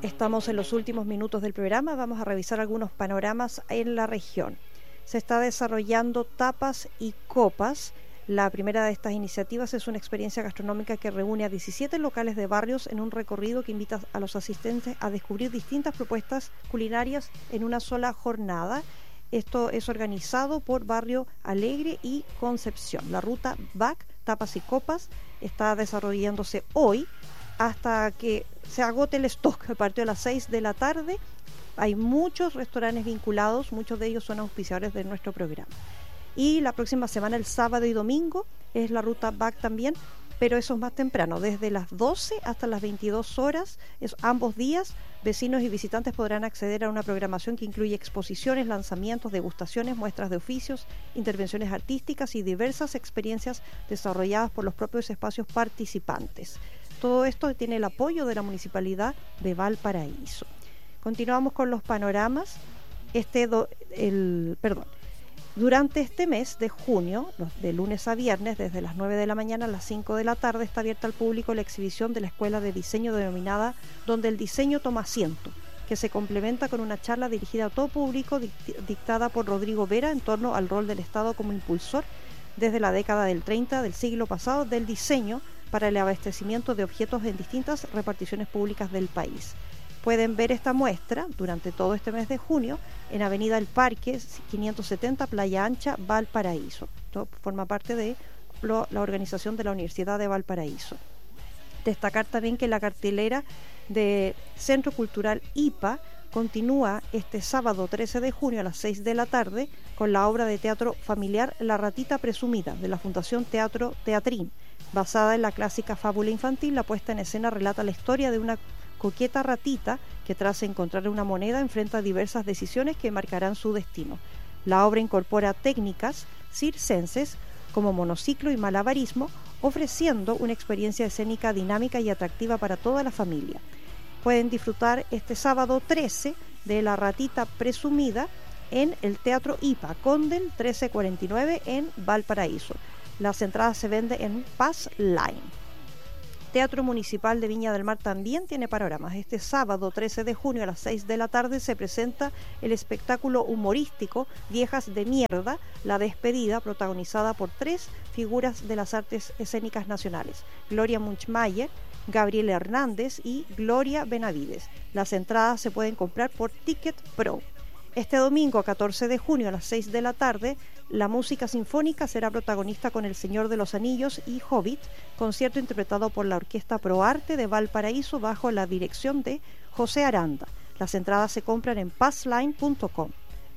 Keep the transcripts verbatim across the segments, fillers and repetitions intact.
Estamos en los últimos minutos del programa, vamos a revisar algunos panoramas en la región. Se está desarrollando Tapas y Copas. La primera de estas iniciativas es una experiencia gastronómica que reúne a diecisiete locales de barrios en un recorrido que invita a los asistentes a descubrir distintas propuestas culinarias en una sola jornada. Esto es organizado por Barrio Alegre y Concepción. La ruta B A C, Tapas y Copas, está desarrollándose hoy hasta que se agote el stock. A partir de las seis de la tarde hay muchos restaurantes vinculados, muchos de ellos son auspiciadores de nuestro programa. Y la próxima semana, el sábado y domingo, es la ruta B A C también, pero eso es más temprano, desde las doce hasta las veintidós horas, es, ambos días, vecinos y visitantes podrán acceder a una programación que incluye exposiciones, lanzamientos, degustaciones, muestras de oficios, intervenciones artísticas y diversas experiencias desarrolladas por los propios espacios participantes. Todo esto tiene el apoyo de la Municipalidad de Valparaíso. Continuamos con los panoramas. Este do, el, perdón. Durante este mes de junio, de lunes a viernes, desde las nueve de la mañana a las cinco de la tarde, está abierta al público la exhibición de la Escuela de Diseño denominada Donde el Diseño Toma Asiento, que se complementa con una charla dirigida a todo público dictada por Rodrigo Vera en torno al rol del Estado como impulsor desde la década del treinta del siglo pasado del diseño para el abastecimiento de objetos en distintas reparticiones públicas del país. Pueden ver esta muestra durante todo este mes de junio en Avenida El Parque, quinientos setenta, Playa Ancha, Valparaíso. Esto forma parte de lo, la organización de la Universidad de Valparaíso. Destacar también que la cartelera de Centro Cultural I P A continúa este sábado trece de junio a las seis de la tarde con la obra de teatro familiar La Ratita Presumida de la Fundación Teatro Teatrín. Basada en la clásica fábula infantil, la puesta en escena relata la historia de una coqueta ratita que tras encontrar una moneda enfrenta diversas decisiones que marcarán su destino. La obra incorpora técnicas circenses como monociclo y malabarismo, ofreciendo una experiencia escénica dinámica y atractiva para toda la familia. Pueden disfrutar este sábado trece de La Ratita Presumida en el Teatro I P A, Condel trece cuarenta y nueve en Valparaíso. Las entradas se venden en Pass Line. Teatro Municipal de Viña del Mar también tiene panoramas. Este sábado trece de junio a las seis de la tarde se presenta el espectáculo humorístico Viejas de Mierda, La Despedida, protagonizada por tres figuras de las artes escénicas nacionales: Gloria Munchmayer, Gabriel Hernández y Gloria Benavides. Las entradas se pueden comprar por Ticket Pro. Este domingo, catorce de junio a las seis de la tarde, la música sinfónica será protagonista con El Señor de los Anillos y Hobbit, concierto interpretado por la Orquesta Proarte de Valparaíso bajo la dirección de José Aranda. Las entradas se compran en passline punto com.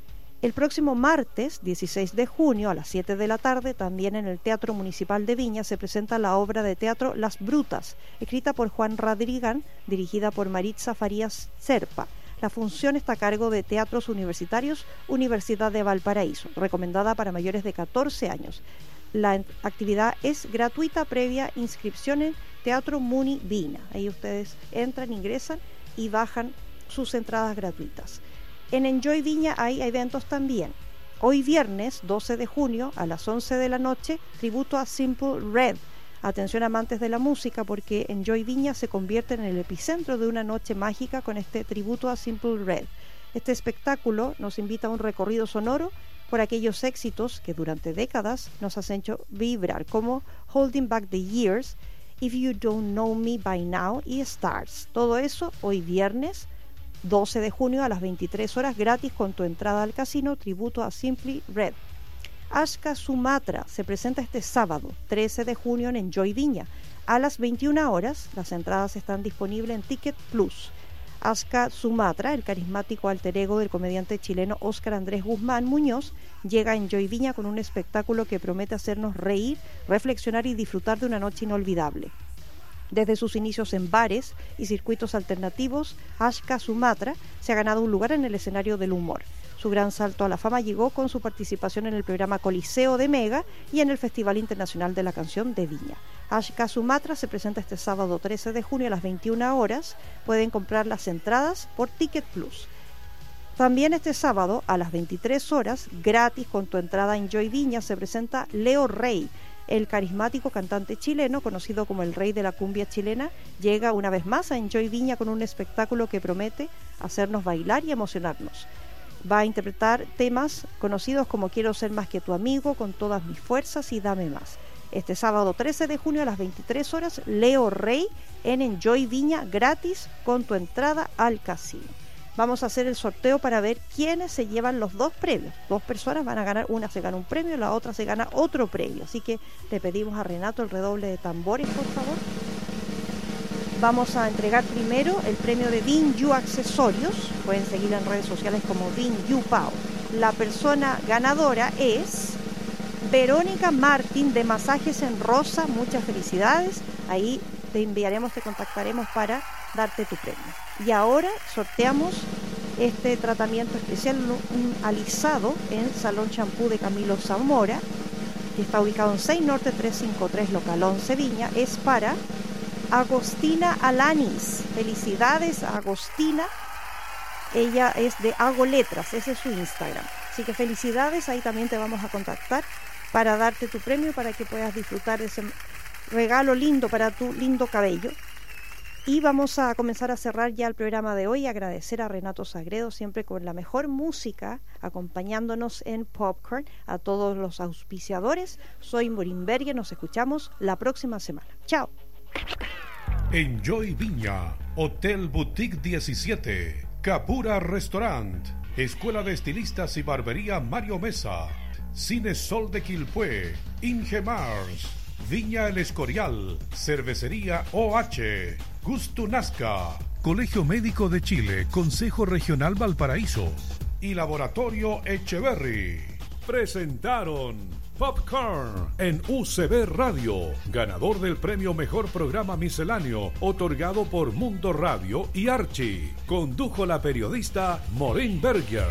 El próximo martes, dieciséis de junio a las siete de la tarde, también en el Teatro Municipal de Viña, se presenta la obra de teatro Las Brutas, escrita por Juan Radrigán, dirigida por Maritza Farías Serpa. La función está a cargo de Teatros Universitarios, Universidad de Valparaíso, recomendada para mayores de catorce años. La actividad es gratuita previa inscripción en Teatro Muni Vina. Ahí ustedes entran, ingresan y bajan sus entradas gratuitas. En Enjoy Viña hay eventos también. Hoy viernes doce de junio a las once de la noche, tributo a Simple Red. Atención amantes de la música, porque Enjoy Viña se convierte en el epicentro de una noche mágica con este tributo a Simple Red. Este espectáculo nos invita a un recorrido sonoro por aquellos éxitos que durante décadas nos han hecho vibrar, como Holding Back the Years, If You Don't Know Me By Now y Stars. Todo eso hoy viernes doce de junio a las veintitrés horas, gratis con tu entrada al casino, tributo a Simply Red. Ashka Sumatra se presenta este sábado trece de junio en Enjoy Viña a las veintiuna horas. Las entradas están disponibles en Ticket Plus. Ashka Sumatra, el carismático alter ego del comediante chileno Óscar Andrés Guzmán Muñoz, llega a Enjoy Viña con un espectáculo que promete hacernos reír, reflexionar y disfrutar de una noche inolvidable. Desde sus inicios en bares y circuitos alternativos, Ashka Sumatra se ha ganado un lugar en el escenario del humor. Su gran salto a la fama llegó con su participación en el programa Coliseo de Mega y en el Festival Internacional de la Canción de Viña. Ashka Sumatra se presenta este sábado trece de junio a las veintiuna horas. Pueden comprar las entradas por Ticket Plus. También este sábado a las veintitrés horas, gratis con tu entrada en Enjoy Viña, se presenta Leo Rey, el carismático cantante chileno, conocido como el rey de la cumbia chilena, llega una vez más a Enjoy Viña con un espectáculo que promete hacernos bailar y emocionarnos. Va a interpretar temas conocidos como Quiero ser más que tu amigo, Con todas mis fuerzas y Dame más. Este sábado trece de junio a las veintitrés horas, Leo Rey en Enjoy Viña, gratis con tu entrada al casino. Vamos a hacer el sorteo para ver quiénes se llevan los dos premios. Dos personas van a ganar, una se gana un premio, la otra se gana otro premio. Así que le pedimos a Renato el redoble de tambores, por favor. Vamos a entregar primero el premio de Vinyu Accesorios. Pueden seguirla en redes sociales como Vinyu Pau. La persona ganadora es Verónica Martín de Masajes en Rosa. Muchas felicidades. Ahí te enviaremos, te contactaremos para darte tu premio. Y ahora sorteamos este tratamiento especial, un alisado en Salón Champú de Camilo Zamora, que está ubicado en seis Norte trescientos cincuenta y tres, local once Viña. Es para Agostina Alanis. Felicidades a Agostina. Ella es de Hago Letras, ese es su Instagram. Así que felicidades, ahí también te vamos a contactar para darte tu premio, para que puedas disfrutar de ese regalo lindo para tu lindo cabello. Y vamos a comenzar a cerrar ya el programa de hoy. Agradecer a Renato Sagredo, siempre con la mejor música, acompañándonos en Popcorn. A todos los auspiciadores, soy Morimberger, nos escuchamos la próxima semana. Chao. Enjoy Viña, Hotel Boutique diecisiete, Capura Restaurant, Escuela de Estilistas y Barbería Mario Mesa, Cine Sol de Quilpué, Ingemars, Viña El Escorial, Cervecería O H, Gusto Nazca, Colegio Médico de Chile, Consejo Regional Valparaíso y Laboratorio Echeverry presentaron Popcorn en U C B Radio, ganador del premio Mejor Programa Misceláneo, otorgado por Mundo Radio y Archie. Condujo la periodista Maureen Berger.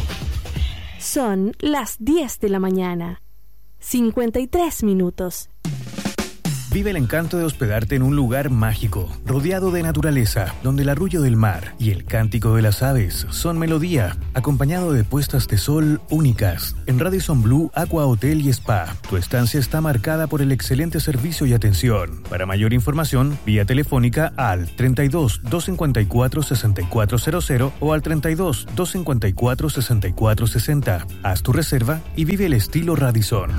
Son las diez de la mañana, cincuenta y tres minutos. Vive el encanto de hospedarte en un lugar mágico, rodeado de naturaleza, donde el arrullo del mar y el cántico de las aves son melodía, acompañado de puestas de sol únicas. En Radisson Blu Aqua Hotel y Spa, tu estancia está marcada por el excelente servicio y atención. Para mayor información, vía telefónica al treinta y dos, doscientos cincuenta y cuatro, sesenta y cuatro cero cero o al treinta y dos, doscientos cincuenta y cuatro, sesenta y cuatro sesenta. Haz tu reserva y vive el estilo Radisson.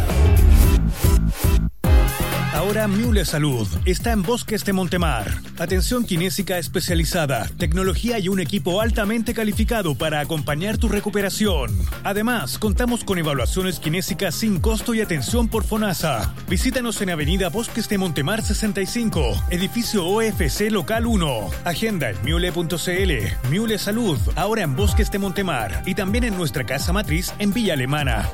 Ahora Mule Salud está en Bosques de Montemar. Atención kinésica especializada, tecnología y un equipo altamente calificado para acompañar tu recuperación. Además, contamos con evaluaciones kinésicas sin costo y atención por FONASA. Visítanos en Avenida Bosques de Montemar sesenta y cinco, edificio O F C Local uno. Agenda en mule punto c l. Mule Salud, ahora en Bosques de Montemar y también en nuestra casa matriz en Villa Alemana.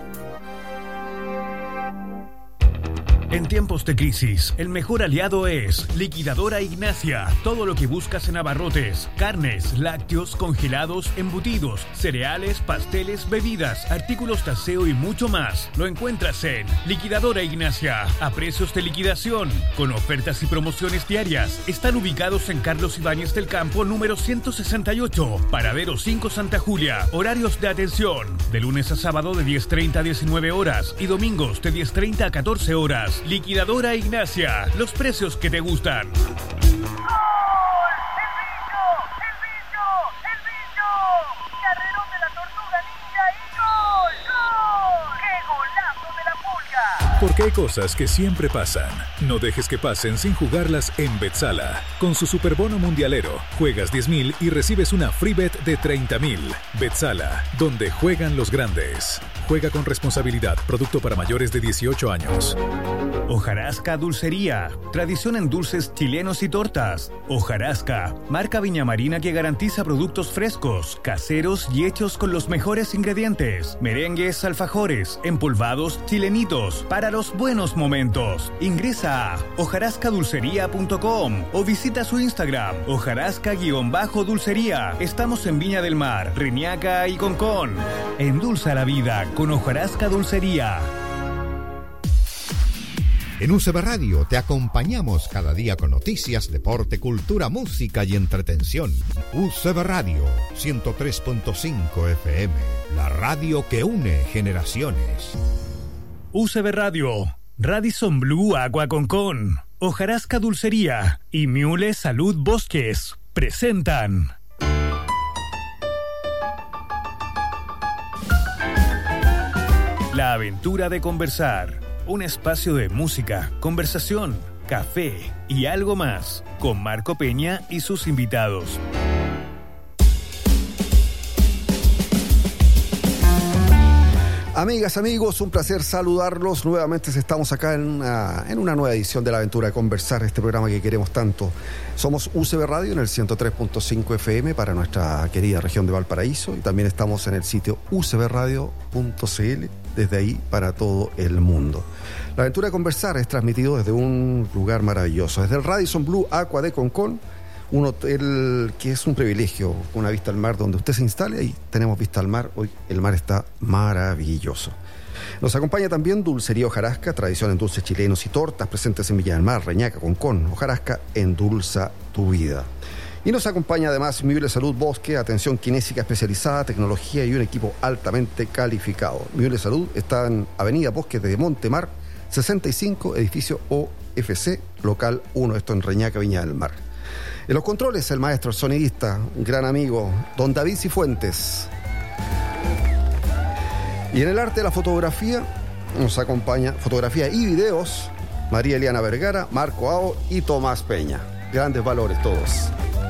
En tiempos de crisis, el mejor aliado es Liquidadora Ignacia. Todo lo que buscas en abarrotes, carnes, lácteos, congelados, embutidos, cereales, pasteles, bebidas, artículos de aseo y mucho más, lo encuentras en Liquidadora Ignacia, a precios de liquidación, con ofertas y promociones diarias. Están ubicados en Carlos Ibáñez del Campo, número ciento sesenta y ocho, Paradero cinco Santa Julia. Horarios de atención, de lunes a sábado de diez treinta a diecinueve horas y domingos de diez treinta a catorce horas. Liquidadora Ignacia, los precios que te gustan. ¡Gol! ¡El bicho! ¡El bicho! ¡El bicho! Carrerón de la tortuga ninja y ¡gol! ¡Gol! ¡Qué golazo de la pulga! Porque hay cosas que siempre pasan. No dejes que pasen sin jugarlas en Betsala. Con su superbono mundialero, juegas diez mil y recibes una free bet de treinta mil. Betsala, donde juegan los grandes. Juega con responsabilidad. Producto para mayores de dieciocho años. Hojarasca Dulcería, tradición en dulces chilenos y tortas. Hojarasca, marca Viña Marina que garantiza productos frescos, caseros y hechos con los mejores ingredientes. Merengues, alfajores, empolvados, chilenitos, para los buenos momentos. Ingresa a hojarasca dulcería punto com o visita su Instagram, hojarasca-dulcería. Estamos en Viña del Mar, Reñaca y Concón. Endulza la vida con Hojarasca Dulcería. En U C B Radio te acompañamos cada día con noticias, deporte, cultura, música y entretención. U C B Radio ciento tres punto cinco F M, la radio que une generaciones. U C B Radio, Radisson Blu Agua Concón, Hojarasca Dulcería y Miule Salud Bosques presentan La Aventura de Conversar, un espacio de música, conversación, café y algo más, con Marco Peña y sus invitados. Amigas, amigos, un placer saludarlos. Nuevamente estamos acá en una, en una nueva edición de La Aventura de Conversar, este programa que queremos tanto. Somos U C B Radio en el ciento tres punto cinco F M para nuestra querida región de Valparaíso, y también estamos en el sitio u c b radio punto c l, desde ahí para todo el mundo. La Aventura de Conversar es transmitido desde un lugar maravilloso, desde el Radisson Blu Agua de Concón, un hotel que es un privilegio, con una vista al mar donde usted se instale, y tenemos vista al mar. Hoy el mar está maravilloso. Nos acompaña también Dulcería Hojarasca, tradición en dulces chilenos y tortas, presentes en Villa del Mar, Reñaca, Concón. Hojarasca endulza tu vida. Y nos acompaña además Miule Salud Bosque, atención kinésica especializada, tecnología y un equipo altamente calificado. Miule Salud está en Avenida Bosque de Montemar, sesenta y cinco, edificio O F C, local uno, esto en Reñaca, Viña del Mar. En los controles, el maestro, el sonidista, un gran amigo, don David Cifuentes. Y en el arte de la fotografía nos acompaña, fotografía y videos, María Eliana Vergara, Marco Ao y Tomás Peña. Grandes valores todos.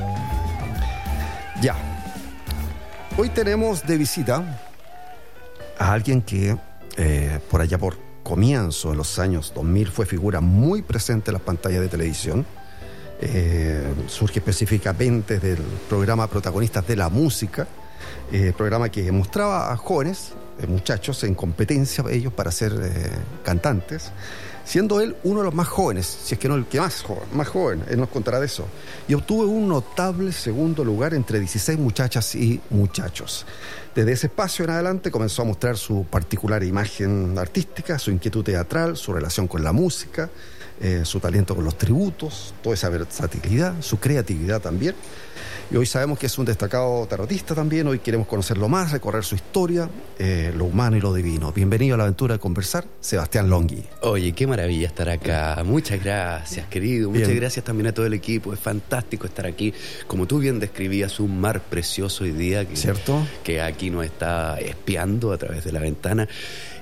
Ya. Hoy tenemos de visita a alguien que eh, por allá por comienzo de los años dos mil fue figura muy presente en las pantallas de televisión. Eh, surge específicamente del programa Protagonistas de la Música, eh, programa que mostraba a jóvenes, eh, muchachos en competencia ellos para ser eh, cantantes, siendo él uno de los más jóvenes, si es que no el que más joven, más joven, él nos contará de eso, y obtuvo un notable segundo lugar entre dieciséis muchachas y muchachos. Desde ese espacio en adelante comenzó a mostrar su particular imagen artística, su inquietud teatral, su relación con la música, Eh, su talento con los tributos, toda esa versatilidad, su creatividad también. Y hoy sabemos que es un destacado tarotista también. Hoy queremos conocerlo más, recorrer su historia, eh, lo humano y lo divino. Bienvenido a La Aventura de Conversar, Sebastián Longhi. Oye, qué maravilla estar acá. Muchas gracias, querido. Muchas bien. Gracias también a todo el equipo. Es fantástico estar aquí. Como tú bien describías, un mar precioso hoy día que, ¿cierto? Que aquí nos está espiando a través de la ventana.